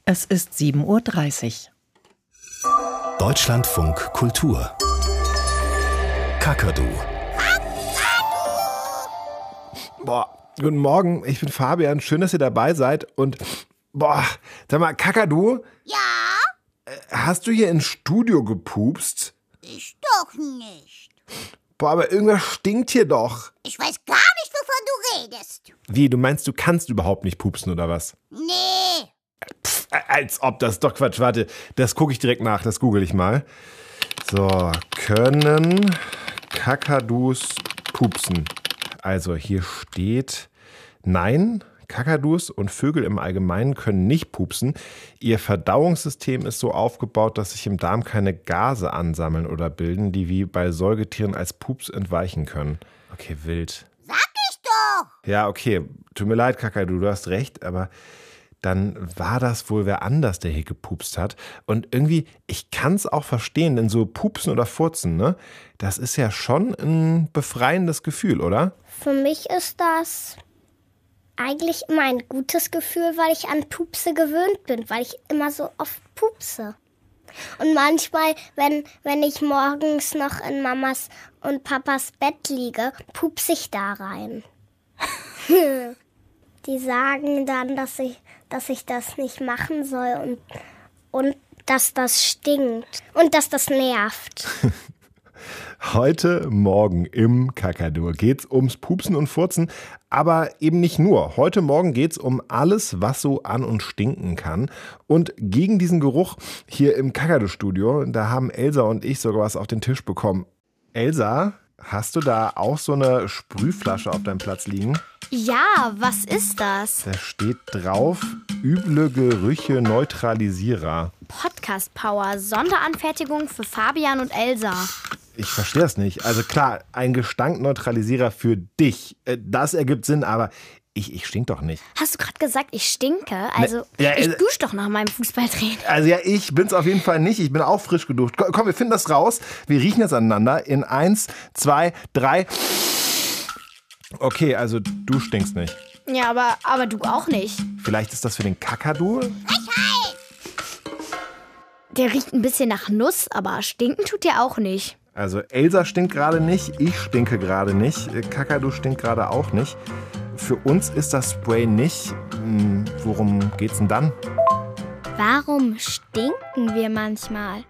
Es ist 7:30 Uhr. Deutschlandfunk Kultur. Kakadu. Guten Morgen, ich bin Fabian. Schön, dass ihr dabei seid. Und, sag mal, Kakadu? Ja? Hast du hier ins Studio gepupst? Ich doch nicht. Aber irgendwas stinkt hier doch. Ich weiß gar nicht, wovon du redest. Wie, du meinst, du kannst überhaupt nicht pupsen, oder was? Nee. Als ob, das ist doch Quatsch. Warte, das gucke ich direkt nach, das google ich mal. So, können Kakadus pupsen? Also hier steht, nein, Kakadus und Vögel im Allgemeinen können nicht pupsen. Ihr Verdauungssystem ist so aufgebaut, dass sich im Darm keine Gase ansammeln oder bilden, die wie bei Säugetieren als Pups entweichen können. Okay, wild. Sag ich doch. Ja, okay, tut mir leid, Kakadu, du hast recht, aber dann war das wohl wer anders, der hier gepupst hat. Und irgendwie, ich kann es auch verstehen, denn so Pupsen oder Furzen, ne, das ist ja schon ein befreiendes Gefühl, oder? Für mich ist das eigentlich immer ein gutes Gefühl, weil ich an Pupse gewöhnt bin, weil ich immer so oft pupse. Und manchmal, wenn ich morgens noch in Mamas und Papas Bett liege, pupse ich da rein. Die sagen dann, dass ich das nicht machen soll und dass das stinkt und dass das nervt. Heute Morgen im Kakadu geht's ums Pupsen und Furzen, aber eben nicht nur. Heute Morgen geht's um alles, was so an und stinken kann. Und gegen diesen Geruch hier im Kakadu-Studio, da haben Elsa und ich sogar was auf den Tisch bekommen. Elsa, hast du da auch so eine Sprühflasche auf deinem Platz liegen? Ja, was ist das? Da steht drauf, üble Gerüche Neutralisierer. Podcast Power, Sonderanfertigung für Fabian und Elsa. Ich verstehe es nicht. Also klar, ein Gestankneutralisierer für dich. Das ergibt Sinn, aber ich stink doch nicht. Hast du gerade gesagt, ich stinke? Also, ja, ich dusche doch nach meinem Fußballtraining. Also ja, ich bin's auf jeden Fall nicht. Ich bin auch frisch geduscht. Komm, wir finden das raus. Wir riechen jetzt aneinander in 1, 2, 3. Okay, also du stinkst nicht. Ja, aber du auch nicht. Vielleicht ist das für den Kakadu? Der riecht ein bisschen nach Nuss, aber stinken tut der auch nicht. Also Elsa stinkt gerade nicht, ich stinke gerade nicht, Kakadu stinkt gerade auch nicht. Für uns ist das Spray nicht. Worum geht's denn dann? Warum stinken wir manchmal?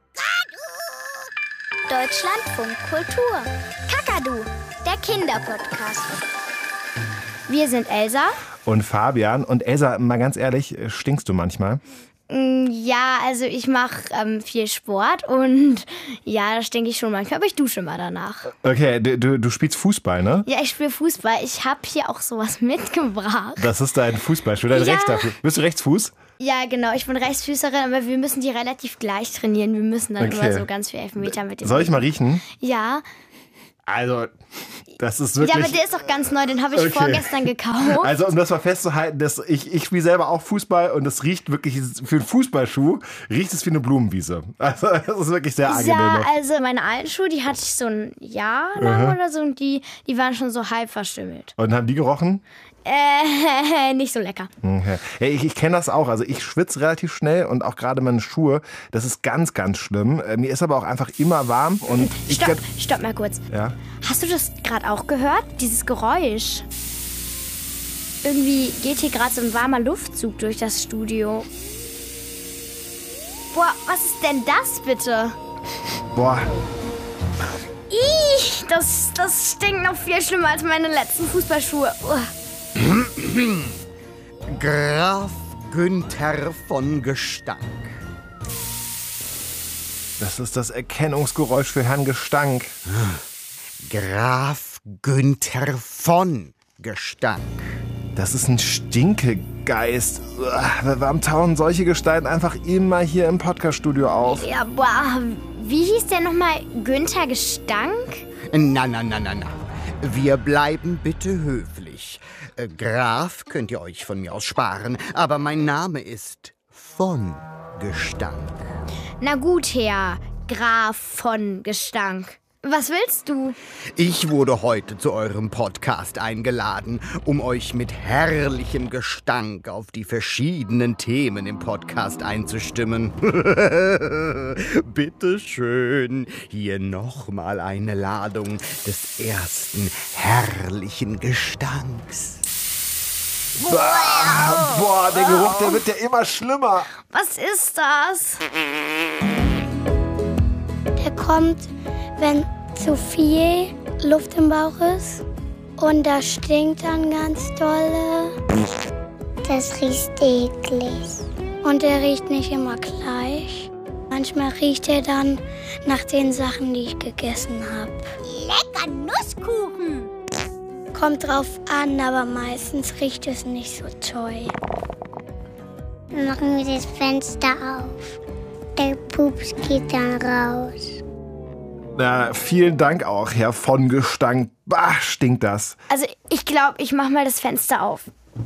Deutschlandfunk Kultur. Kakadu, der Kinderpodcast. Wir sind Elsa. Und Fabian. Und Elsa, mal ganz ehrlich, stinkst du manchmal? Ja, also ich mache viel Sport und ja, da stinke ich schon manchmal, aber ich dusche mal danach. Okay, du spielst Fußball, ne? Ja, ich spiele Fußball. Ich habe hier auch sowas mitgebracht. Das ist dein Fußballspiel, dein Rechter. Bist du Rechtsfuß? Ja, genau, ich bin Rechtsfüßerin, aber wir müssen die relativ gleich trainieren. Wir müssen dann immer so ganz viel Elfmeter mit dem. Soll ich mal riechen? Ja. Also, das ist wirklich... Ja, aber der ist doch ganz neu, den habe ich vorgestern gekauft. Also, um das mal festzuhalten, ich spiele selber auch Fußball und es riecht wirklich, für einen Fußballschuh, riecht es wie eine Blumenwiese. Also, das ist wirklich sehr angenehm. Ja, also meine alten Schuhe, die hatte ich so ein Jahr lang oder so und die waren schon so halb verstümmelt. Und haben die gerochen? Nicht so lecker. Okay. Ja, ich kenne das auch. Also ich schwitze relativ schnell und auch gerade meine Schuhe, das ist ganz, ganz schlimm. Mir ist aber auch einfach immer warm. Und Stopp mal kurz. Ja? Hast du das gerade auch gehört? Dieses Geräusch. Irgendwie geht hier gerade so ein warmer Luftzug durch das Studio. Boah, was ist denn das bitte? Boah. Ih, das stinkt noch viel schlimmer als meine letzten Fußballschuhe. Graf Günther von Gestank. Das ist das Erkennungsgeräusch für Herrn Gestank. Graf Günther von Gestank. Das ist ein Stinkegeist. Warum tauchen solche Gestalten einfach immer hier im Podcaststudio auf? Ja, boah, wie hieß der nochmal? Günther Gestank? Na. Wir bleiben bitte höflich. Graf könnt ihr euch von mir aus sparen, aber mein Name ist von Gestank. Na gut, Herr Graf von Gestank. Was willst du? Ich wurde heute zu eurem Podcast eingeladen, um euch mit herrlichem Gestank auf die verschiedenen Themen im Podcast einzustimmen. Bitte schön, hier nochmal eine Ladung des ersten herrlichen Gestanks. Boah, der Geruch, der wird ja immer schlimmer. Was ist das? Der kommt, wenn zu viel Luft im Bauch ist und das stinkt dann ganz dolle. Das riecht eklig. Und der riecht nicht immer gleich. Manchmal riecht er dann nach den Sachen, die ich gegessen habe. Lecker Nusskuchen. Kommt drauf an, aber meistens riecht es nicht so toll. Dann machen wir das Fenster auf. Der Pups geht dann raus. Na, vielen Dank auch, Herr von Gestank. Bah, stinkt das. Also ich glaube, ich mache mal das Fenster auf.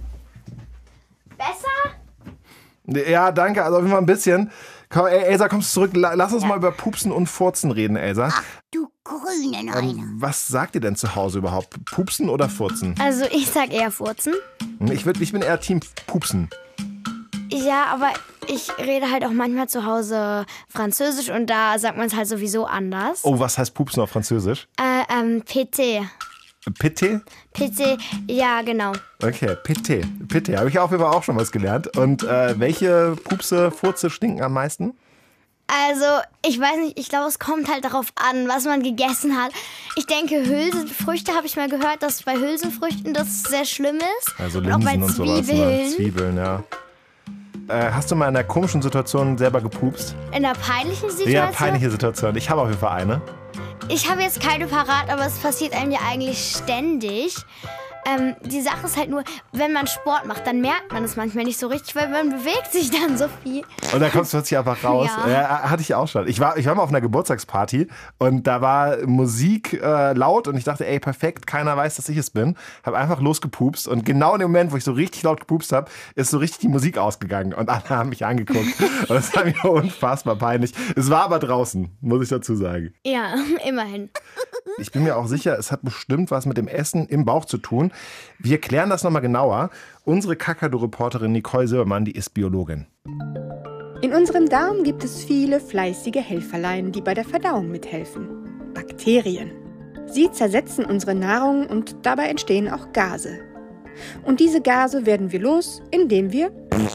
Besser? Ja, danke, also auf jeden Fall ein bisschen. Komm, Elsa, kommst du zurück? Lass uns mal über Pupsen und Furzen reden, Elsa. Ach, du grüne Neune. Was sagt ihr denn zu Hause überhaupt? Pupsen oder Furzen? Also ich sag eher Furzen. Ich bin eher Team Pupsen. Ja, aber ich rede halt auch manchmal zu Hause Französisch und da sagt man es halt sowieso anders. Oh, was heißt Pupsen auf Französisch? PT. Pété? PT, ja, genau. Okay, Pété. Pété, habe ich auf jeden Fall auch schon was gelernt. Und welche Pupse, Furze stinken am meisten? Also, ich weiß nicht, ich glaube, es kommt halt darauf an, was man gegessen hat. Ich denke, Hülsenfrüchte habe ich mal gehört, dass bei Hülsenfrüchten das sehr schlimm ist. Also und auch bei Linsen und sowas. Zwiebeln. Ne? Zwiebeln, ja. Hast du mal in einer komischen Situation selber gepupst? In einer peinlichen Situation? Ja, peinliche Situation. Ich habe auf jeden Fall eine. Ich habe jetzt keine parat, aber es passiert einem ja eigentlich ständig. Die Sache ist halt nur, wenn man Sport macht, dann merkt man es manchmal nicht so richtig, weil man bewegt sich dann so viel. Und dann kommst du plötzlich einfach raus. Ja. Hatte ich auch schon. Ich war mal auf einer Geburtstagsparty und da war Musik laut und ich dachte, ey, perfekt, keiner weiß, dass ich es bin. Habe einfach losgepupst und genau in dem Moment, wo ich so richtig laut gepupst habe, ist so richtig die Musik ausgegangen und alle haben mich angeguckt. Und das war mir unfassbar peinlich. Es war aber draußen, muss ich dazu sagen. Ja, immerhin. Ich bin mir auch sicher, es hat bestimmt was mit dem Essen im Bauch zu tun. Wir klären das nochmal genauer. Unsere Kakadu-Reporterin Nicole Silbermann, die ist Biologin. In unserem Darm gibt es viele fleißige Helferlein, die bei der Verdauung mithelfen. Bakterien. Sie zersetzen unsere Nahrung und dabei entstehen auch Gase. Und diese Gase werden wir los, indem wir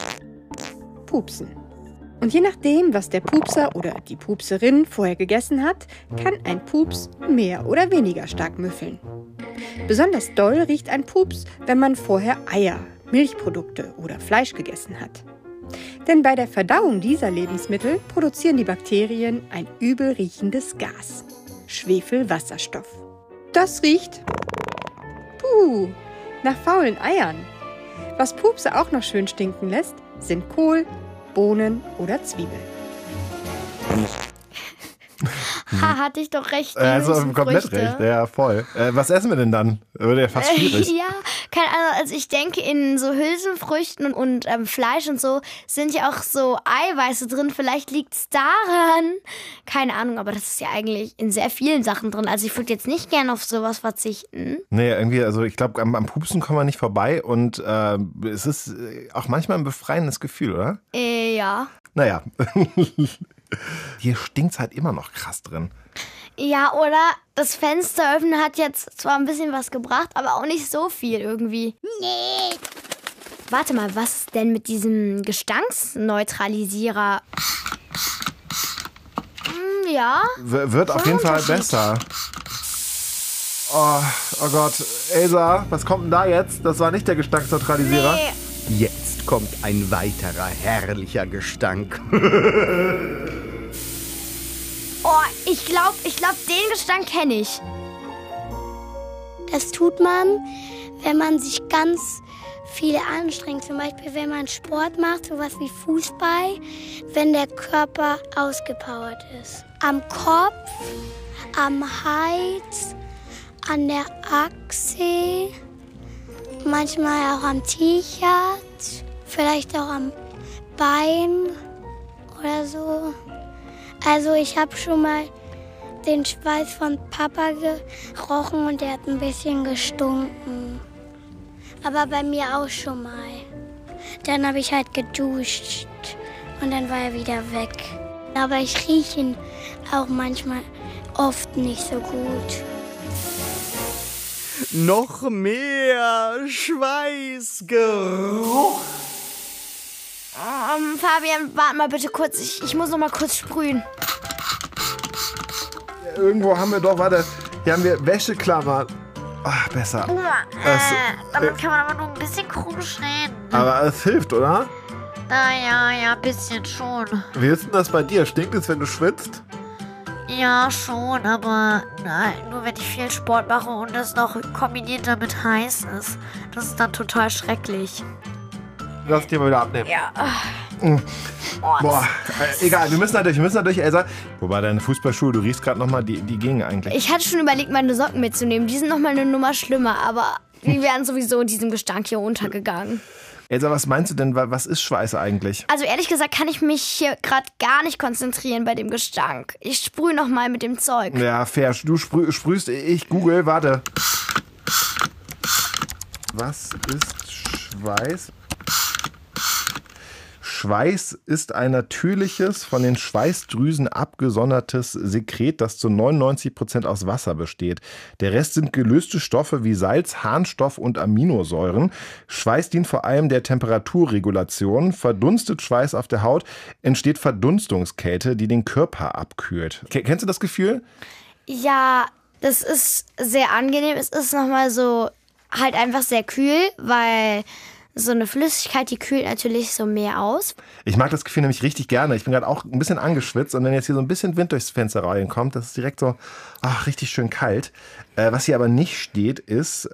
pupsen. Und je nachdem, was der Pupser oder die Pupserin vorher gegessen hat, kann ein Pups mehr oder weniger stark müffeln. Besonders doll riecht ein Pups, wenn man vorher Eier, Milchprodukte oder Fleisch gegessen hat. Denn bei der Verdauung dieser Lebensmittel produzieren die Bakterien ein übel riechendes Gas, Schwefelwasserstoff. Das riecht nach faulen Eiern. Was Pupse auch noch schön stinken lässt, sind Kohl, Bohnen oder Zwiebeln. Ha, hatte ich doch recht. Also komplett recht, ja, voll. Was essen wir denn dann? Wird ja fast schwierig. Ja, keine Ahnung. Also ich denke, in so Hülsenfrüchten und Fleisch und so sind ja auch so Eiweiße drin. Vielleicht liegt es daran. Keine Ahnung, aber das ist ja eigentlich in sehr vielen Sachen drin. Also ich würde jetzt nicht gerne auf sowas verzichten. Nee, irgendwie, also ich glaube, am Pupsen kommen wir nicht vorbei und es ist auch manchmal ein befreiendes Gefühl, oder? Ja. Naja. Hier stinkt's halt immer noch krass drin. Ja, oder? Das Fenster öffnen hat jetzt zwar ein bisschen was gebracht, aber auch nicht so viel irgendwie. Nee. Warte mal, was ist denn mit diesem Gestanksneutralisierer? Ja. Wird auf jeden Fall besser. Oh Gott. Elsa, was kommt denn da jetzt? Das war nicht der Gestanksneutralisierer. Nee. Jetzt kommt ein weiterer herrlicher Gestank. Oh, ich glaube, den Gestank kenne ich. Das tut man, wenn man sich ganz viel anstrengt. Zum Beispiel, wenn man Sport macht, sowas wie Fußball, wenn der Körper ausgepowert ist. Am Kopf, am Hals, an der Achse, manchmal auch am T-Shirt, vielleicht auch am Bein oder so. Also ich habe schon mal den Schweiß von Papa gerochen und der hat ein bisschen gestunken. Aber bei mir auch schon mal. Dann habe ich halt geduscht und dann war er wieder weg. Aber ich rieche ihn auch manchmal oft nicht so gut. Noch mehr Schweißgeruch. Fabian, warte mal bitte kurz. Ich muss noch mal kurz sprühen. Irgendwo haben wir doch, warte, hier haben wir Wäscheklammern. Ach, besser. Damit kann man aber nur ein bisschen komisch reden. Aber es hilft, oder? Ja, ein bisschen schon. Wie ist denn das bei dir? Stinkt es, wenn du schwitzt? Ja, schon, aber nein, nur wenn ich viel Sport mache und es noch kombiniert damit heiß ist. Das ist dann total schrecklich. Lass dir mal wieder abnehmen. Ja. Boah, egal, wir müssen natürlich, Elsa. Wobei deine Fußballschuhe, du riechst gerade nochmal, die gingen eigentlich. Ich hatte schon überlegt, meine Socken mitzunehmen. Die sind nochmal eine Nummer schlimmer, aber die wären sowieso in diesem Gestank hier untergegangen. Elsa, was meinst du denn, was ist Schweiß eigentlich? Also ehrlich gesagt kann ich mich hier gerade gar nicht konzentrieren bei dem Gestank. Ich sprühe nochmal mit dem Zeug. Ja, fair. Du sprühst, ich google, warte. Was ist Schweiß? Schweiß ist ein natürliches, von den Schweißdrüsen abgesondertes Sekret, das zu 99% aus Wasser besteht. Der Rest sind gelöste Stoffe wie Salz, Harnstoff und Aminosäuren. Schweiß dient vor allem der Temperaturregulation. Verdunstet Schweiß auf der Haut, entsteht Verdunstungskälte, die den Körper abkühlt. Kennst du das Gefühl? Ja, das ist sehr angenehm. Es ist nochmal so halt einfach sehr kühl, weil so eine Flüssigkeit, die kühlt natürlich so mehr aus. Ich mag das Gefühl nämlich richtig gerne. Ich bin gerade auch ein bisschen angeschwitzt und wenn jetzt hier so ein bisschen Wind durchs Fenster reinkommt, das ist direkt so richtig schön kalt. Was hier aber nicht steht, ist,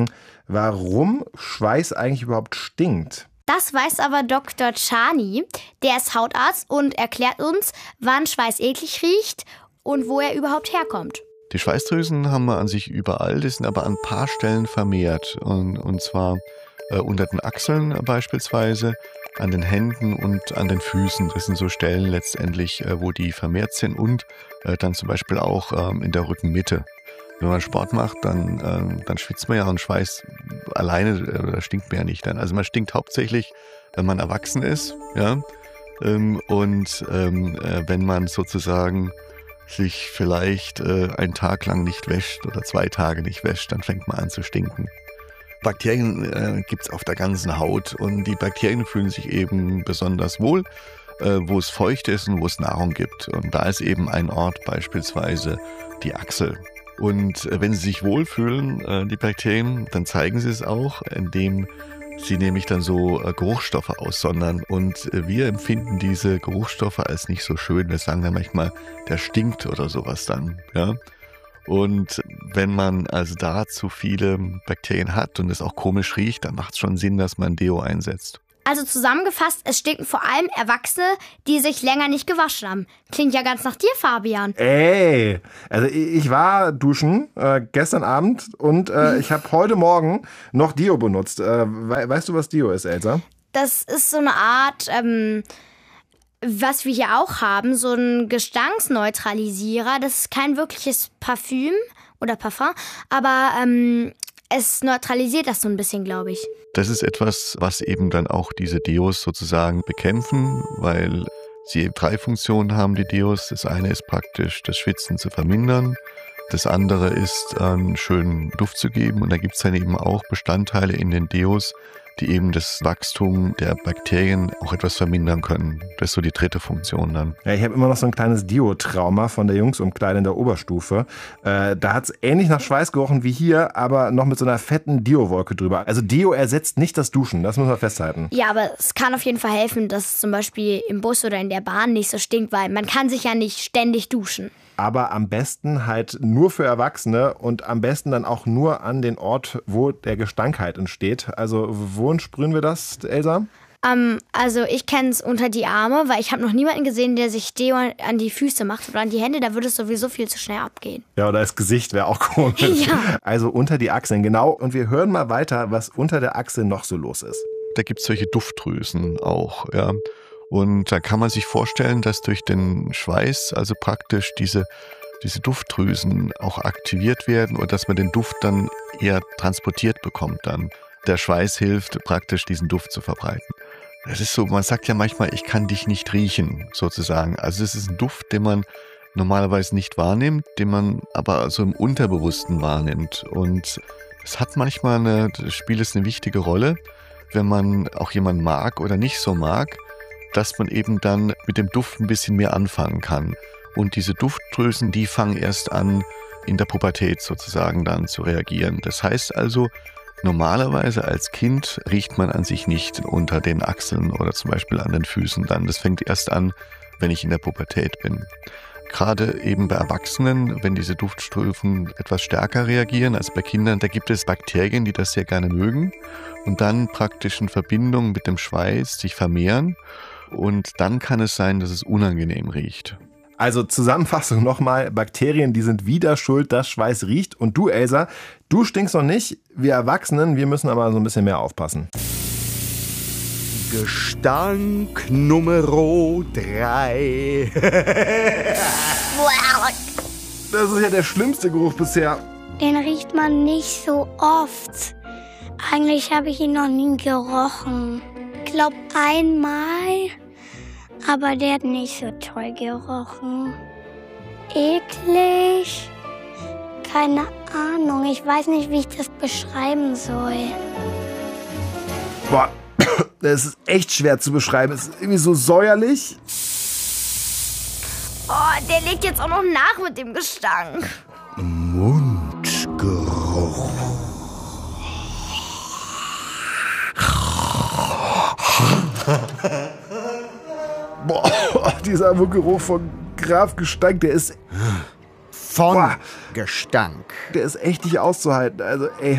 warum Schweiß eigentlich überhaupt stinkt. Das weiß aber Dr. Chani. Der ist Hautarzt und erklärt uns, wann Schweiß eklig riecht und wo er überhaupt herkommt. Die Schweißdrüsen haben wir an sich überall, die sind aber an ein paar Stellen vermehrt. Und zwar unter den Achseln beispielsweise, an den Händen und an den Füßen. Das sind so Stellen letztendlich, wo die vermehrt sind und dann zum Beispiel auch in der Rückenmitte. Wenn man Sport macht, dann schwitzt man ja und Schweiß alleine stinkt man ja nicht dann. Also man stinkt hauptsächlich, wenn man erwachsen ist, ja, und wenn man sozusagen sich vielleicht einen Tag lang nicht wäscht oder 2 Tage nicht wäscht, dann fängt man an zu stinken. Bakterien gibt es auf der ganzen Haut und die Bakterien fühlen sich eben besonders wohl, wo es feucht ist und wo es Nahrung gibt. Und da ist eben ein Ort beispielsweise die Achsel. Und wenn sie sich wohlfühlen, die Bakterien, dann zeigen sie es auch, indem sie nämlich dann so Geruchsstoffe aussondern. Und wir empfinden diese Geruchsstoffe als nicht so schön. Wir sagen dann manchmal, der stinkt oder sowas dann, ja. Und wenn man also da zu viele Bakterien hat und es auch komisch riecht, dann macht es schon Sinn, dass man Deo einsetzt. Also zusammengefasst, es stinken vor allem Erwachsene, die sich länger nicht gewaschen haben. Klingt ja ganz nach dir, Fabian. Ey, also ich war duschen gestern Abend und ich habe heute Morgen noch Deo benutzt. Weißt du, was Deo ist, Elsa? Das ist so eine Art, was wir hier auch haben, so ein Gestanksneutralisierer. Das ist kein wirkliches Parfüm oder Parfum, aber es neutralisiert das so ein bisschen, glaube ich. Das ist etwas, was eben dann auch diese Deos sozusagen bekämpfen, weil sie eben 3 Funktionen haben, die Deos. Das eine ist praktisch, das Schwitzen zu vermindern. Das andere ist, einen schönen Duft zu geben. Und da gibt es dann eben auch Bestandteile in den Deos, die eben das Wachstum der Bakterien auch etwas vermindern können. Das ist so die 3. Funktion dann. Ja, ich habe immer noch so ein kleines Deo-Trauma von der Jungsumkleide in der Oberstufe. Da hat es ähnlich nach Schweiß gerochen wie hier, aber noch mit so einer fetten Deo-Wolke drüber. Also Deo ersetzt nicht das Duschen, das muss man festhalten. Ja, aber es kann auf jeden Fall helfen, dass es zum Beispiel im Bus oder in der Bahn nicht so stinkt, weil man kann sich ja nicht ständig duschen. Aber am besten halt nur für Erwachsene und am besten dann auch nur an den Ort, wo der Gestank halt entsteht. Also wohin sprühen wir das, Elsa? Also ich kenne es unter die Arme, weil ich habe noch niemanden gesehen, der sich Deo an die Füße macht oder an die Hände. Da würde es sowieso viel zu schnell abgehen. Ja, oder das Gesicht wäre auch komisch. Ja. Also unter die Achseln, genau. Und wir hören mal weiter, was unter der Achsel noch so los ist. Da gibt es solche Duftdrüsen auch, ja. Und da kann man sich vorstellen, dass durch den Schweiß also praktisch diese diese Duftdrüsen auch aktiviert werden und dass man den Duft dann eher transportiert bekommt dann. Der Schweiß hilft praktisch, diesen Duft zu verbreiten. Das ist so, man sagt ja manchmal, ich kann dich nicht riechen, sozusagen. Also es ist ein Duft, den man normalerweise nicht wahrnimmt, den man aber so im Unterbewussten wahrnimmt. Und es hat manchmal spielt es eine wichtige Rolle, wenn man auch jemanden mag oder nicht so mag, dass man eben dann mit dem Duft ein bisschen mehr anfangen kann. Und diese Duftdrüsen, die fangen erst an, in der Pubertät sozusagen dann zu reagieren. Das heißt also, normalerweise als Kind riecht man an sich nicht unter den Achseln oder zum Beispiel an den Füßen dann. Das fängt erst an, wenn ich in der Pubertät bin. Gerade eben bei Erwachsenen, wenn diese Duftströmen etwas stärker reagieren als bei Kindern, da gibt es Bakterien, die das sehr gerne mögen und dann praktisch in Verbindung mit dem Schweiß sich vermehren und dann kann es sein, dass es unangenehm riecht. Also Zusammenfassung nochmal, Bakterien, die sind wieder schuld, dass Schweiß riecht. Und du, Elsa, du stinkst noch nicht. Wir Erwachsenen, wir müssen aber so ein bisschen mehr aufpassen. Gestank Nummer 3. Das ist ja der schlimmste Geruch bisher. Den riecht man nicht so oft. Eigentlich habe ich ihn noch nie gerochen. Ich glaube einmal, aber der hat nicht so toll gerochen. Eklig? Keine Ahnung, ich weiß nicht, wie ich das beschreiben soll. Boah, das ist echt schwer zu beschreiben. Es ist irgendwie so säuerlich. Oh, der legt jetzt auch noch nach mit dem Gestank. Mundgeruch. Boah, dieser Geruch von Graf Gestank, der ist... Von Gestank. Der ist echt nicht auszuhalten. Also, ey...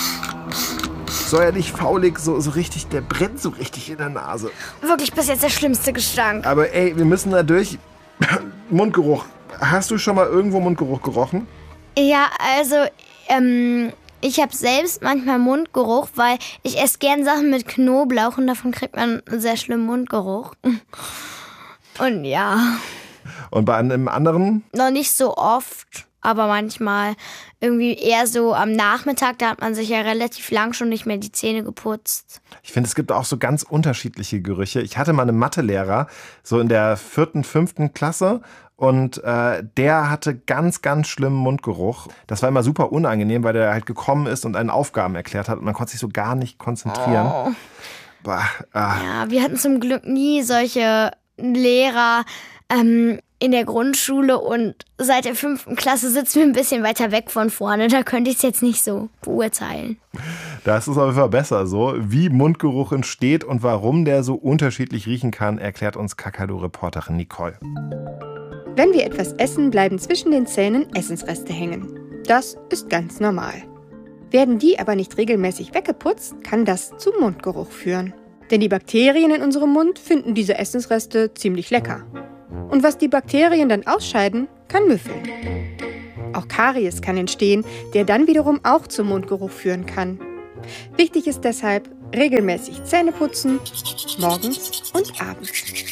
Säuerlich, faulig, so richtig, der brennt so richtig in der Nase. Wirklich bis jetzt der schlimmste Gestank. Aber ey, wir müssen da durch. Mundgeruch. Hast du schon mal irgendwo Mundgeruch gerochen? Ja, also, ich habe selbst manchmal Mundgeruch, weil ich esse gern Sachen mit Knoblauch und davon kriegt man einen sehr schlimmen Mundgeruch. Und ja. Und bei einem anderen? Noch nicht so oft, aber manchmal irgendwie eher so am Nachmittag, da hat man sich ja relativ lang schon nicht mehr die Zähne geputzt. Ich finde, es gibt auch so ganz unterschiedliche Gerüche. Ich hatte mal einen Mathelehrer, so in der 4., 5. Klasse. Und der hatte ganz, ganz schlimmen Mundgeruch. Das war immer super unangenehm, weil der halt gekommen ist und einen Aufgaben erklärt hat. Und man konnte sich so gar nicht konzentrieren. Oh. Bah, Ja, wir hatten zum Glück nie solche Lehrer in der Grundschule. Und seit der 5. Klasse sitzen wir ein bisschen weiter weg von vorne. Da könnte ich es jetzt nicht so beurteilen. Das ist auf jeden Fall besser so. Wie Mundgeruch entsteht und warum der so unterschiedlich riechen kann, erklärt uns Kakadu-Reporterin Nicole. Wenn wir etwas essen, bleiben zwischen den Zähnen Essensreste hängen. Das ist ganz normal. Werden die aber nicht regelmäßig weggeputzt, kann das zu Mundgeruch führen. Denn die Bakterien in unserem Mund finden diese Essensreste ziemlich lecker. Und was die Bakterien dann ausscheiden, kann müffeln. Auch Karies kann entstehen, der dann wiederum auch zum Mundgeruch führen kann. Wichtig ist deshalb, regelmäßig Zähne putzen, morgens und abends.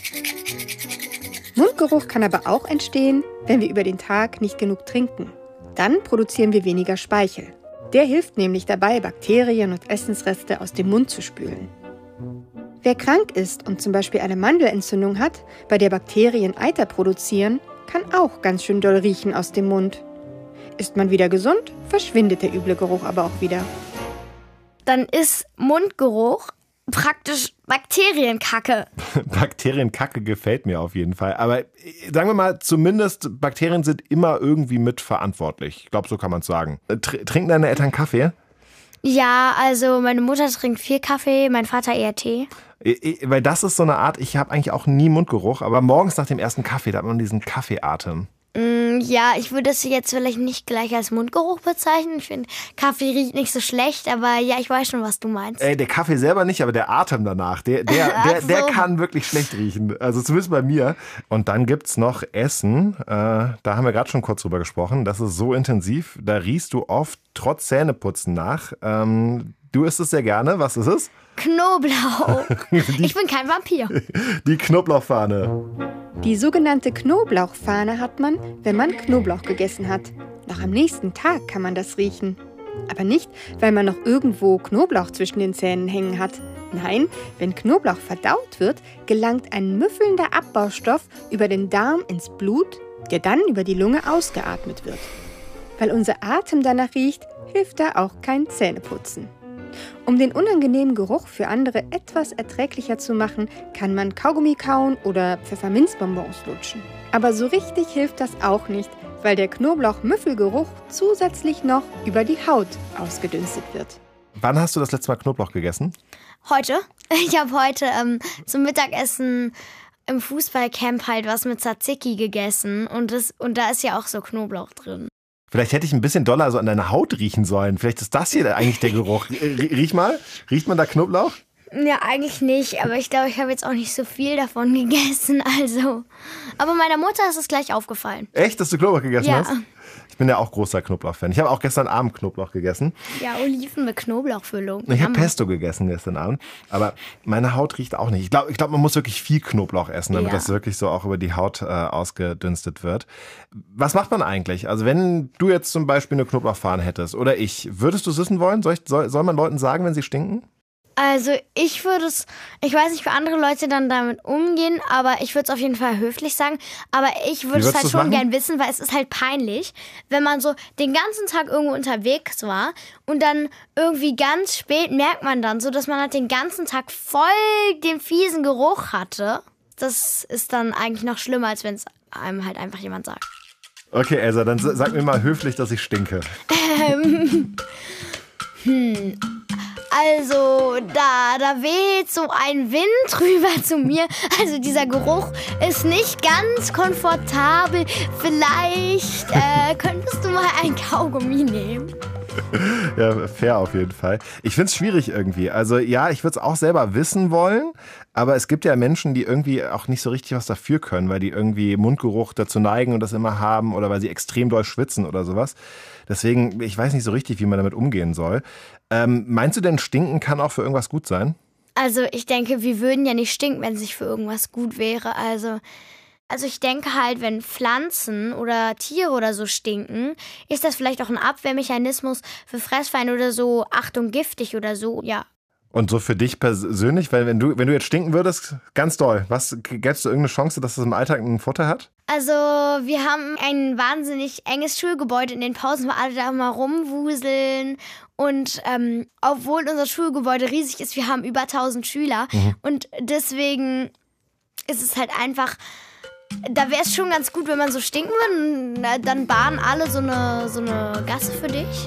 Mundgeruch kann aber auch entstehen, wenn wir über den Tag nicht genug trinken. Dann produzieren wir weniger Speichel. Der hilft nämlich dabei, Bakterien und Essensreste aus dem Mund zu spülen. Wer krank ist und zum Beispiel eine Mandelentzündung hat, bei der Bakterien Eiter produzieren, kann auch ganz schön doll riechen aus dem Mund. Ist man wieder gesund, verschwindet der üble Geruch aber auch wieder. Dann ist Mundgeruch praktisch Bakterienkacke. Bakterienkacke gefällt mir auf jeden Fall. Aber sagen wir mal, zumindest Bakterien sind immer irgendwie mitverantwortlich. Ich glaube, so kann man es sagen. Trinken deine Eltern Kaffee? Ja, also meine Mutter trinkt viel Kaffee, mein Vater eher Tee. Weil das ist so eine Art, ich habe eigentlich auch nie Mundgeruch, aber morgens nach dem ersten Kaffee, da hat man diesen Kaffeeatem. Ja, ich würde es jetzt vielleicht nicht gleich als Mundgeruch bezeichnen. Ich finde, Kaffee riecht nicht so schlecht, aber ja, ich weiß schon, was du meinst. Der Kaffee selber nicht, aber der Atem danach, der kann wirklich schlecht riechen. Also zumindest bei mir. Und dann gibt's noch Essen. Da haben wir gerade schon kurz drüber gesprochen. Das ist so intensiv, da riechst du oft trotz Zähneputzen nach. Du isst es sehr gerne. Was ist es? Knoblauch. Ich bin kein Vampir. Die Knoblauchfahne. Die sogenannte Knoblauchfahne hat man, wenn man Knoblauch gegessen hat. Noch am nächsten Tag kann man das riechen. Aber nicht, weil man noch irgendwo Knoblauch zwischen den Zähnen hängen hat. Nein, wenn Knoblauch verdaut wird, gelangt ein müffelnder Abbaustoff über den Darm ins Blut, der dann über die Lunge ausgeatmet wird. Weil unser Atem danach riecht, hilft da auch kein Zähneputzen. Um den unangenehmen Geruch für andere etwas erträglicher zu machen, kann man Kaugummi kauen oder Pfefferminzbonbons lutschen. Aber so richtig hilft das auch nicht, weil der Knoblauch-Müffelgeruch zusätzlich noch über die Haut ausgedünstet wird. Wann hast du das letzte Mal Knoblauch gegessen? Heute. Ich habe heute zum Mittagessen im Fußballcamp halt was mit Tzatziki gegessen und da ist ja auch so Knoblauch drin. Vielleicht hätte ich ein bisschen doller so an deiner Haut riechen sollen. Vielleicht ist das hier eigentlich der Geruch. Riech mal. Riecht man da Knoblauch? Ja, eigentlich nicht. Aber ich glaube, ich habe jetzt auch nicht so viel davon gegessen. Also. Aber meiner Mutter ist es gleich aufgefallen. Echt, dass du Knoblauch gegessen hast? Ja. Ich bin ja auch großer Knoblauch-Fan. Ich habe auch gestern Abend Knoblauch gegessen. Ja, Oliven mit Knoblauchfüllung. Ich habe Pesto gegessen gestern Abend. Aber meine Haut riecht auch nicht. Ich glaube, man muss wirklich viel Knoblauch essen, damit das wirklich so auch über die Haut ausgedünstet wird. Was macht man eigentlich? Also wenn du jetzt zum Beispiel eine Knoblauchfahne hättest oder würdest du es wissen wollen? Soll man Leuten sagen, wenn sie stinken? Also ich weiß nicht, wie andere Leute dann damit umgehen, aber ich würde es auf jeden Fall höflich sagen. Aber ich würde es halt schon gern wissen, weil es ist halt peinlich, wenn man so den ganzen Tag irgendwo unterwegs war und dann irgendwie ganz spät merkt man dann so, dass man halt den ganzen Tag voll den fiesen Geruch hatte. Das ist dann eigentlich noch schlimmer, als wenn es einem halt einfach jemand sagt. Okay, Elsa, dann sag mir mal höflich, dass ich stinke. Also, da weht so ein Wind rüber zu mir. Also, dieser Geruch ist nicht ganz komfortabel. Vielleicht könntest du mal ein Kaugummi nehmen. Ja, fair auf jeden Fall. Ich finde es schwierig irgendwie. Also ja, ich würde es auch selber wissen wollen, aber es gibt ja Menschen, die irgendwie auch nicht so richtig was dafür können, weil die irgendwie Mundgeruch dazu neigen und das immer haben oder weil sie extrem doll schwitzen oder sowas. Deswegen, ich weiß nicht so richtig, wie man damit umgehen soll. Meinst du denn, Stinken kann auch für irgendwas gut sein? Also ich denke, wir würden ja nicht stinken, wenn es nicht für irgendwas gut wäre. Also ich denke halt, wenn Pflanzen oder Tiere oder so stinken, ist das vielleicht auch ein Abwehrmechanismus für Fressfeinde oder so, Achtung, giftig oder so, ja. Und so für dich persönlich, weil wenn du jetzt stinken würdest, ganz doll, gäbst du irgendeine Chance, dass das im Alltag einen Vorteil hat? Also wir haben ein wahnsinnig enges Schulgebäude in den Pausen, wo alle da mal rumwuseln. Und obwohl unser Schulgebäude riesig ist, wir haben über 1000 Schüler. Und deswegen ist es halt einfach... Da wäre es schon ganz gut, wenn man so stinken würde. Dann bahnen alle so eine Gasse für dich.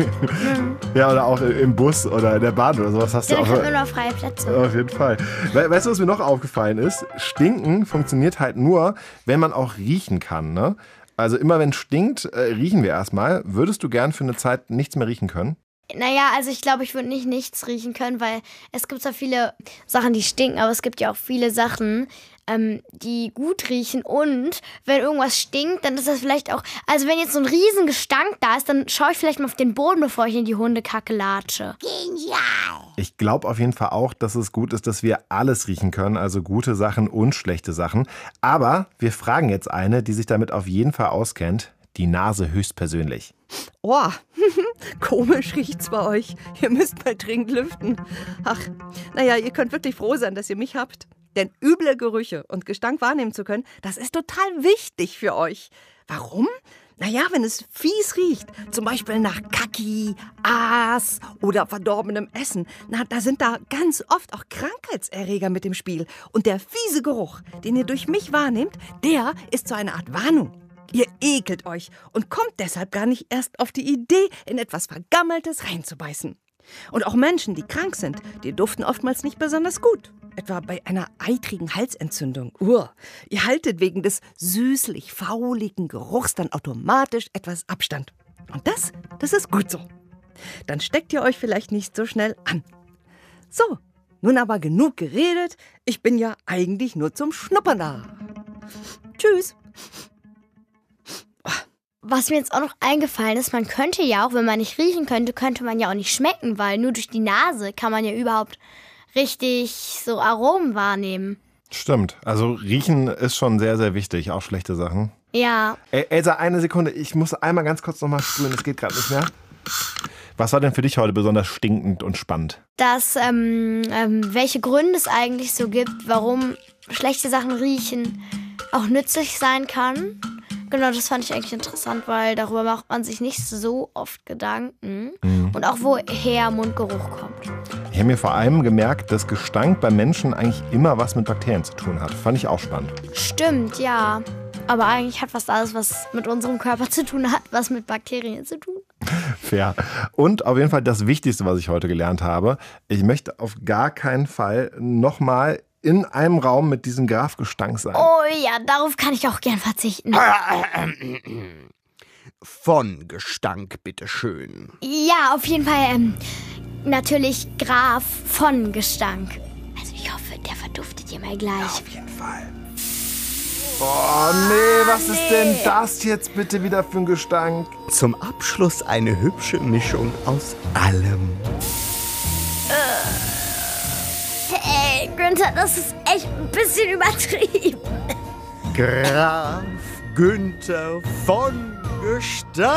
Ja, oder auch im Bus oder in der Bahn oder sowas hast du auch. Dann kriegt man noch freie Plätze. Auf jeden Fall. Weißt du, was mir noch aufgefallen ist? Stinken funktioniert halt nur, wenn man auch riechen kann, ne? Also immer wenn es stinkt, riechen wir erstmal. Würdest du gern für eine Zeit nichts mehr riechen können? Naja, also ich glaube, ich würde nichts riechen können, weil es gibt zwar viele Sachen, die stinken, aber es gibt ja auch viele Sachen, die gut riechen. Und wenn irgendwas stinkt, dann ist das vielleicht auch... Also wenn jetzt so ein riesen Gestank da ist, dann schaue ich vielleicht mal auf den Boden, bevor ich in die Hundekacke latsche. Genial! Ich glaube auf jeden Fall auch, dass es gut ist, dass wir alles riechen können, also gute Sachen und schlechte Sachen. Aber wir fragen jetzt eine, die sich damit auf jeden Fall auskennt, die Nase höchstpersönlich. Oh, komisch riecht's bei euch. Ihr müsst mal dringend lüften. Ach, naja, ihr könnt wirklich froh sein, dass ihr mich habt. Denn üble Gerüche und Gestank wahrnehmen zu können, das ist total wichtig für euch. Warum? Naja, wenn es fies riecht, zum Beispiel nach Kacki, Aas oder verdorbenem Essen, da sind da ganz oft auch Krankheitserreger mit im Spiel. Und der fiese Geruch, den ihr durch mich wahrnehmt, der ist so eine Art Warnung. Ihr ekelt euch und kommt deshalb gar nicht erst auf die Idee, in etwas Vergammeltes reinzubeißen. Und auch Menschen, die krank sind, die duften oftmals nicht besonders gut. Etwa bei einer eitrigen Halsentzündung. Ihr haltet wegen des süßlich-fauligen Geruchs dann automatisch etwas Abstand. Und das ist gut so. Dann steckt ihr euch vielleicht nicht so schnell an. So, nun aber genug geredet. Ich bin ja eigentlich nur zum Schnuppern da. Tschüss. Was mir jetzt auch noch eingefallen ist, man könnte ja auch, wenn man nicht riechen könnte, könnte man ja auch nicht schmecken, weil nur durch die Nase kann man ja überhaupt richtig so Aromen wahrnehmen. Stimmt. Also riechen ist schon sehr, sehr wichtig. Auch schlechte Sachen. Ja. Elsa, eine Sekunde. Ich muss einmal ganz kurz nochmal sprühen. Das geht gerade nicht mehr. Was war denn für dich heute besonders stinkend und spannend? Welche Gründe es eigentlich so gibt, warum schlechte Sachen riechen, auch nützlich sein kann. Genau, das fand ich eigentlich interessant, weil darüber macht man sich nicht so oft Gedanken. Und auch woher Mundgeruch kommt. Ich habe mir vor allem gemerkt, dass Gestank bei Menschen eigentlich immer was mit Bakterien zu tun hat. Fand ich auch spannend. Stimmt, ja. Aber eigentlich hat fast alles, was mit unserem Körper zu tun hat, was mit Bakterien zu tun. Fair. Und auf jeden Fall das Wichtigste, was ich heute gelernt habe. Ich möchte auf gar keinen Fall nochmal in einem Raum mit diesem Graf-Gestank sein. Oh ja, darauf kann ich auch gern verzichten. Von Gestank, bitteschön. Ja, auf jeden Fall natürlich Graf von Gestank. Also ich hoffe, der verduftet ihr mal gleich. Ja, auf jeden Fall. Oh nee, was ist denn das jetzt bitte wieder für ein Gestank? Zum Abschluss eine hübsche Mischung aus allem. Hey, Günther, das ist echt ein bisschen übertrieben. Graf Günther von Gestank.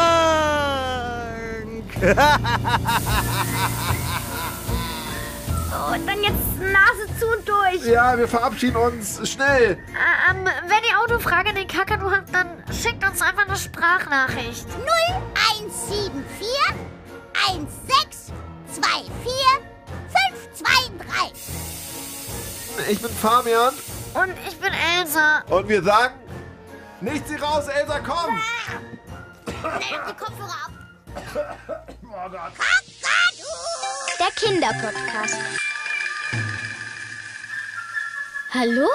Und dann jetzt Nase zu und durch. Ja, wir verabschieden uns. Schnell. Wenn ihr Autofrage an den Kakadu habt, dann schickt uns einfach eine Sprachnachricht. 0174 1624 523. Ich bin Fabian. Und ich bin Elsa. Und wir sagen, nichts hier raus, Elsa, komm. Die Kopfhörer ab. Oh Gott. Der Kinderpodcast. Hallo?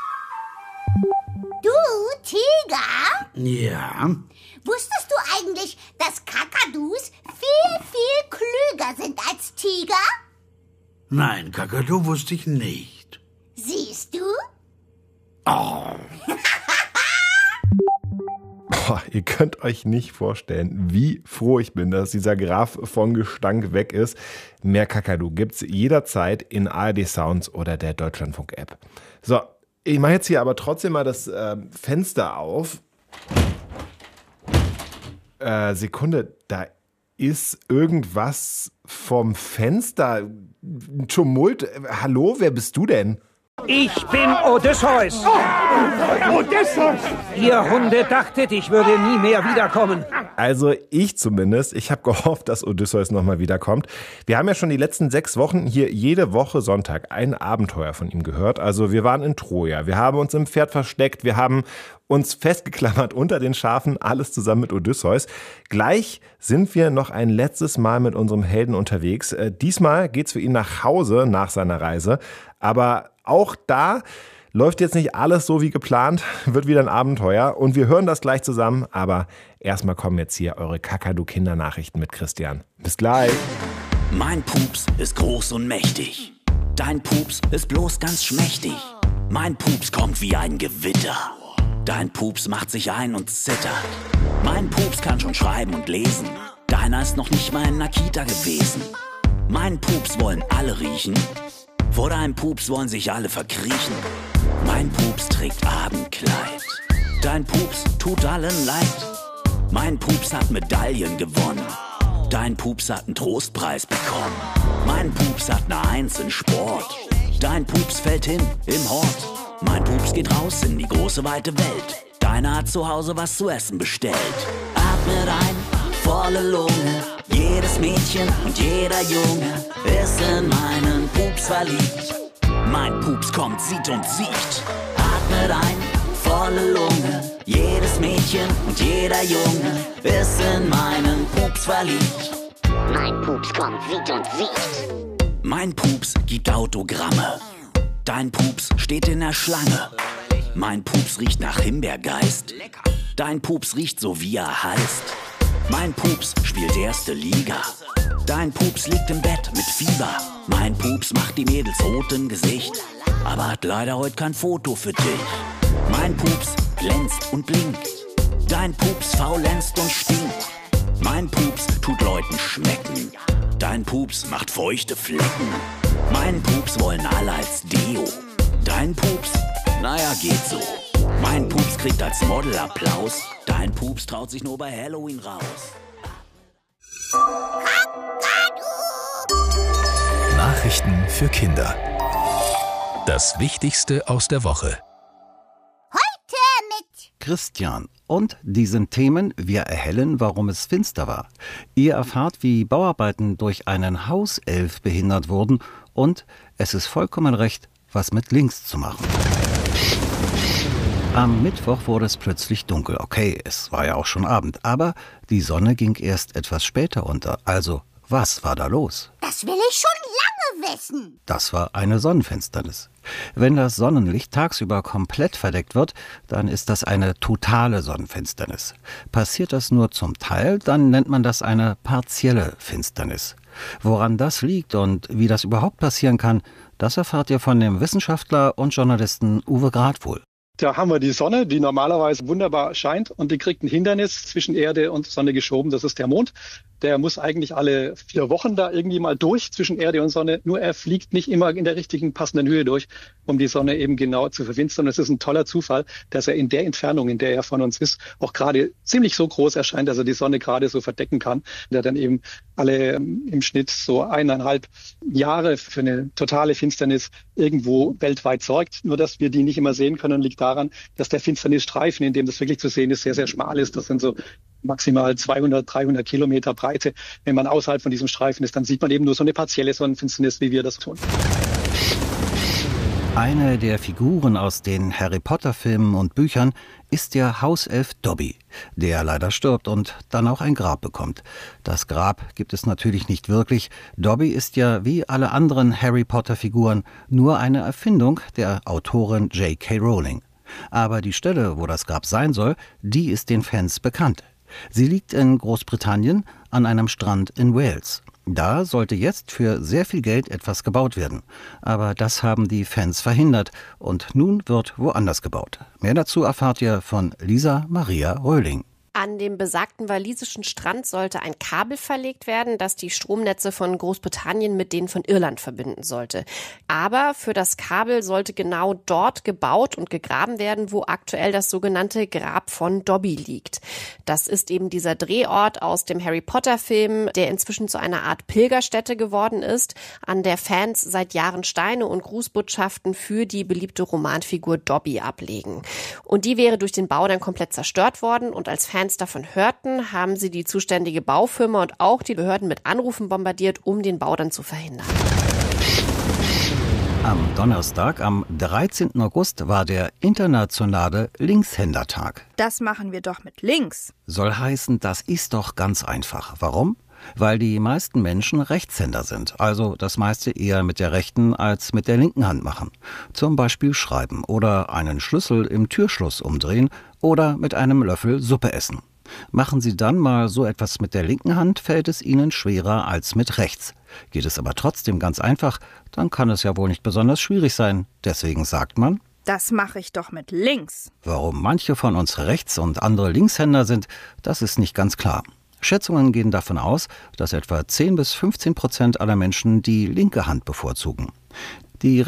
Du, Tiger? Ja? Wusstest du eigentlich, dass Kakadus viel klüger sind als Tiger? Nein, Kakadu wusste ich nicht. Siehst du? Oh. Ihr könnt euch nicht vorstellen, wie froh ich bin, dass dieser Graf von Gestank weg ist. Mehr Kakadu gibt's jederzeit in ARD Sounds oder der Deutschlandfunk-App. So, ich mache jetzt hier aber trotzdem mal das Fenster auf. Sekunde, da ist irgendwas vom Fenster. Tumult. Hallo, wer bist du denn? Ich bin Odysseus. Odysseus! Ihr Hunde dachtet, ich würde nie mehr wiederkommen. Also ich zumindest. Ich habe gehofft, dass Odysseus nochmal wiederkommt. Wir haben ja schon die letzten 6 Wochen hier jede Woche Sonntag ein Abenteuer von ihm gehört. Also wir waren in Troja, wir haben uns im Pferd versteckt, wir haben uns festgeklammert unter den Schafen, alles zusammen mit Odysseus. Gleich sind wir noch ein letztes Mal mit unserem Helden unterwegs. Diesmal geht's für ihn nach Hause nach seiner Reise. Aber auch da läuft jetzt nicht alles so wie geplant, wird wieder ein Abenteuer und wir hören das gleich zusammen, aber erstmal kommen jetzt hier eure Kakadu-Kindernachrichten mit Christian. Bis gleich. Mein Pups ist groß und mächtig, dein Pups ist bloß ganz schmächtig. Mein Pups kommt wie ein Gewitter, dein Pups macht sich ein und zittert. Mein Pups kann schon schreiben und lesen, deiner ist noch nicht mal in der Kita gewesen. Mein Pups wollen alle riechen, vor deinem Pups wollen sich alle verkriechen. Mein Pups trägt Abendkleid, dein Pups tut allen leid. Mein Pups hat Medaillen gewonnen, dein Pups hat einen Trostpreis bekommen. Mein Pups hat eine 1 in Sport, dein Pups fällt hin im Hort. Mein Pups geht raus in die große weite Welt, deiner hat zu Hause was zu essen bestellt. Atmet ein, volle Lunge, jedes Mädchen und jeder Junge ist in meinen Pups verliebt. Mein Pups kommt, sieht und sieht. Atmet ein, volle Lunge, jedes Mädchen und jeder Junge ist in meinen Pups verliebt. Mein Pups kommt, sieht und sieht. Mein Pups gibt Autogramme, dein Pups steht in der Schlange. Mein Pups riecht nach Himbeergeist, dein Pups riecht so wie er heißt. Mein Pups spielt erste Liga, dein Pups liegt im Bett mit Fieber. Mein Pups macht die Mädels rot im Gesicht, aber hat leider heute kein Foto für dich. Mein Pups glänzt und blinkt, dein Pups faulenzt und stinkt. Mein Pups tut Leuten schmecken, dein Pups macht feuchte Flecken. Mein Pups wollen alle als Deo, dein Pups Naja, geht so. Mein Pups kriegt als Model Applaus. Dein Pups traut sich nur bei Halloween raus. Nachrichten für Kinder. Das Wichtigste aus der Woche. Heute mit Christian. Und diesen Themen: Wir erhellen, warum es finster war. Ihr erfahrt, wie Bauarbeiten durch einen Hauself behindert wurden. Und es ist vollkommen recht, was mit links zu machen. Am Mittwoch wurde es plötzlich dunkel. Okay, es war ja auch schon Abend, aber die Sonne ging erst etwas später unter. Also, was war da los? Das will ich schon lange wissen. Das war eine Sonnenfinsternis. Wenn das Sonnenlicht tagsüber komplett verdeckt wird, dann ist das eine totale Sonnenfinsternis. Passiert das nur zum Teil, dann nennt man das eine partielle Finsternis. Woran das liegt und wie das überhaupt passieren kann, das erfahrt ihr von dem Wissenschaftler und Journalisten Uwe Gradwohl. Da haben wir die Sonne, die normalerweise wunderbar scheint, und die kriegt ein Hindernis zwischen Erde und Sonne geschoben. Das ist der Mond. Der muss eigentlich alle 4 Wochen da irgendwie mal durch zwischen Erde und Sonne. Nur er fliegt nicht immer in der richtigen passenden Höhe durch, um die Sonne eben genau zu verfinstern. Es ist ein toller Zufall, dass er in der Entfernung, in der er von uns ist, auch gerade ziemlich so groß erscheint, dass er die Sonne gerade so verdecken kann. Der dann eben alle im Schnitt so 1,5 Jahre für eine totale Finsternis irgendwo weltweit sorgt. Nur dass wir die nicht immer sehen können, liegt daran, dass der Finsternisstreifen, in dem das wirklich zu sehen ist, sehr, sehr schmal ist. Das sind so maximal 200, 300 Kilometer Breite. Wenn man außerhalb von diesem Streifen ist, dann sieht man eben nur so eine partielle Sonnenfinsternis, wie wir das tun. Eine der Figuren aus den Harry-Potter-Filmen und Büchern ist der Hauself Dobby, der leider stirbt und dann auch ein Grab bekommt. Das Grab gibt es natürlich nicht wirklich. Dobby ist ja wie alle anderen Harry-Potter-Figuren nur eine Erfindung der Autorin J.K. Rowling. Aber die Stelle, wo das Grab sein soll, die ist den Fans bekannt. Sie liegt in Großbritannien an einem Strand in Wales. Da sollte jetzt für sehr viel Geld etwas gebaut werden. Aber das haben die Fans verhindert und nun wird woanders gebaut. Mehr dazu erfahrt ihr von Lisa Maria Röhling. An dem besagten walisischen Strand sollte ein Kabel verlegt werden, das die Stromnetze von Großbritannien mit denen von Irland verbinden sollte. Aber für das Kabel sollte genau dort gebaut und gegraben werden, wo aktuell das sogenannte Grab von Dobby liegt. Das ist eben dieser Drehort aus dem Harry-Potter-Film, der inzwischen zu einer Art Pilgerstätte geworden ist, an der Fans seit Jahren Steine und Grußbotschaften für die beliebte Romanfigur Dobby ablegen. Und die wäre durch den Bau dann komplett zerstört worden, und als Fans davon hörten, haben sie die zuständige Baufirma und auch die Behörden mit Anrufen bombardiert, um den Bau dann zu verhindern. Am Donnerstag, am 13. August, war der internationale Linkshändertag. Das machen wir doch mit links. Soll heißen, das ist doch ganz einfach. Warum? Weil die meisten Menschen Rechtshänder sind, also das meiste eher mit der rechten als mit der linken Hand machen. Zum Beispiel schreiben oder einen Schlüssel im Türschloss umdrehen oder mit einem Löffel Suppe essen. Machen Sie dann mal so etwas mit der linken Hand, fällt es Ihnen schwerer als mit rechts. Geht es aber trotzdem ganz einfach, dann kann es ja wohl nicht besonders schwierig sein. Deswegen sagt man: Das mache ich doch mit links. Warum manche von uns Rechts- und andere Linkshänder sind, das ist nicht ganz klar. Schätzungen gehen davon aus, dass etwa 10 bis 15% aller Menschen die linke Hand bevorzugen. Die